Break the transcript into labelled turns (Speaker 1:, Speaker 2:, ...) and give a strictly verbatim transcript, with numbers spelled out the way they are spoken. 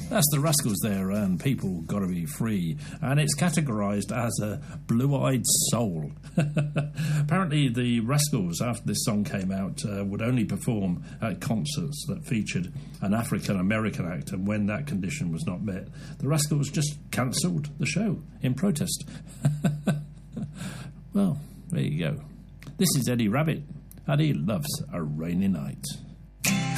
Speaker 1: That's the Rascals there, and People Gotta Be Free. And it's categorised as a blue-eyed soul. Apparently the Rascals, after this song came out, uh, would only perform at concerts that featured an African-American act, and when that condition was not met, the Rascals just cancelled the show in protest. Well, there you go. This is Eddie Rabbitt, and he loves a rainy night.